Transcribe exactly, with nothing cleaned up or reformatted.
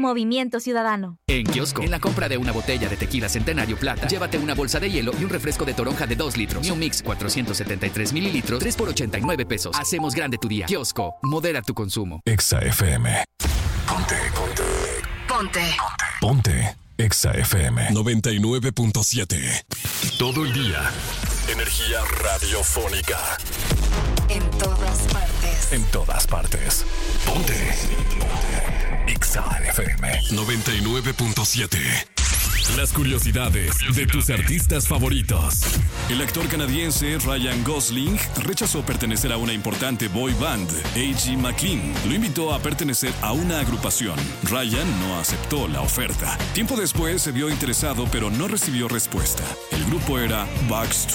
Movimiento Ciudadano. En Kiosco, en la compra de una botella de tequila Centenario Plata, llévate una bolsa de hielo y un refresco de toronja de dos litros. New Mix cuatrocientos setenta y tres mililitros, tres por ochenta y nueve pesos. Hacemos grande tu día. Kiosco, modera tu consumo. Exa F M. Ponte, ponte. Ponte. Ponte. Exa F M. noventa y nueve punto siete. Todo el día. Energía radiofónica. En todas partes. En todas partes. Ponte. Ponte. Exa F M. noventa y nueve punto siete. Las curiosidades de tus artistas favoritos. El actor canadiense Ryan Gosling rechazó pertenecer a una importante boy band, A G McLean. Lo invitó a pertenecer a una agrupación. Ryan no aceptó la oferta. Tiempo después se vio interesado, pero no recibió respuesta. El grupo era Backstreet